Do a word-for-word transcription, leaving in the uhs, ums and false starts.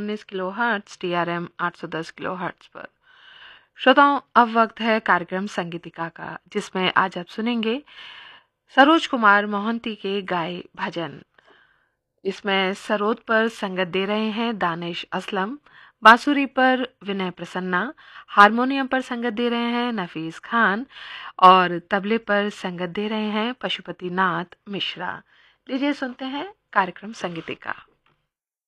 उन्नीस kilo hertz, T R M आठ सौ दस किलो हर्ट्ज पर। श्रोताओं, अब वक्त है कार्यक्रम संगीतिका का, जिसमें आज आप सुनेंगे सरोज कुमार मोहंती के गाए भजन। इसमें सरोद पर संगत दे रहे हैं दानिश असलम, बांसुरी पर विनय प्रसन्ना, हारमोनियम पर संगत दे रहे हैं नफीस खान और तबले पर संगत दे रहे हैं पशुपति नाथ मिश्रा। लीजिए सुनते हैं कार्यक्रम संगीतिका।